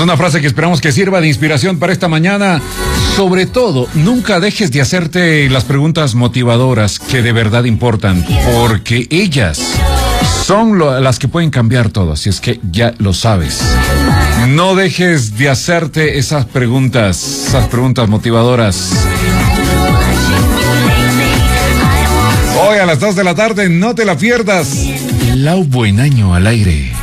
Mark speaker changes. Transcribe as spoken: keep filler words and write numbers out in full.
Speaker 1: una frase que esperamos que sirva de inspiración para esta mañana. Sobre todo, nunca dejes de hacerte las preguntas motivadoras que de verdad importan, porque ellas son lo, las que pueden cambiar todo, si es que ya lo sabes. No dejes de hacerte esas preguntas, esas preguntas motivadoras. Hoy a las dos de la tarde, no te la pierdas. Lau Buen Año al aire.